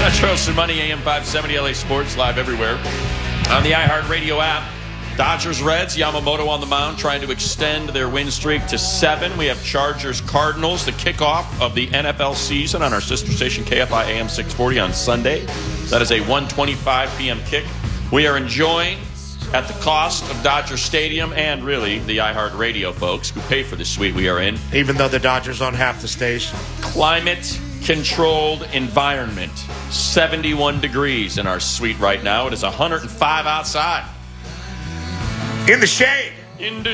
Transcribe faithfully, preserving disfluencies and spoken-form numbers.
Charleston Money, A M five seventy, L A Sports, live everywhere. On the iHeartRadio app, Dodgers Reds, Yamamoto on the mound, trying to extend their win streak to seven. We have Chargers Cardinals, the kickoff of the N F L season on our sister station, K F I A M six forty, on Sunday. That is a one twenty-five p.m. kick. We are enjoying, at the cost of Dodger Stadium and really the iHeartRadio folks who pay for the suite we are in, Even though the Dodgers own half the station. climate-controlled environment. seventy-one degrees in our suite right now. It is one hundred five outside. In the shade. In the